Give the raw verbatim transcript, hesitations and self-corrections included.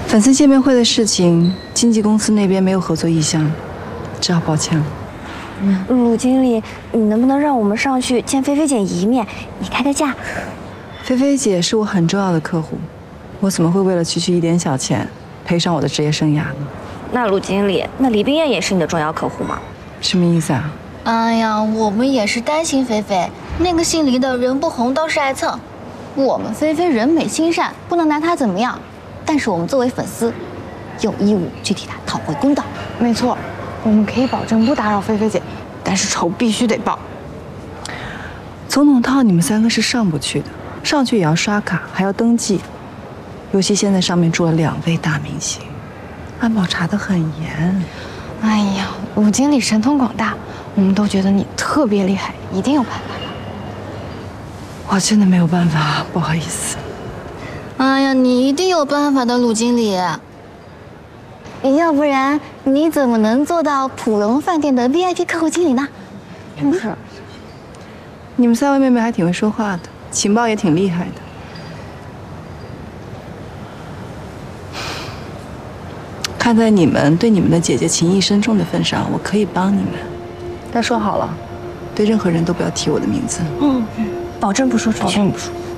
粉丝见面会的事情，经纪公司那边没有合作意向，只好抱歉了。 嗯，鲁经理，你能不能让我们上去见菲菲姐一面？你开个价。 菲菲姐是我很重要的客户，我怎么会为了区区一点小钱，赔上我的职业生涯呢？ 那鲁经理，那李冰燕也是你的重要客户吗？ 什么意思啊？ 哎呀，我们也是担心菲菲，那个姓李的人不红倒是爱蹭。我们菲菲人美心善，不能拿她怎么样。但是我们作为粉丝，有义务去替她讨回公道。 没错，我们可以保证不打扰菲菲姐，但是仇必须得报。 总统套你们三个是上不去的，上去也要刷卡，还要登记。尤其现在上面住了两位大明星，安保查得很严。 哎呀，鲁经理神通广大，我们都觉得你特别厉害，一定有办法的。 我真的没有办法，不好意思。 哎呀，你一定有办法的，鲁经理。 要不然你怎么能做到普龙饭店的 V I P 客户经理呢？ 真是， 你们三位妹妹还挺会说话的，情报也挺厉害的。看在你们对你们的姐姐情谊深重的份上，我可以帮你们。但说好了，对任何人都不要提我的名字。 嗯嗯，保证不说出去。 保证不说。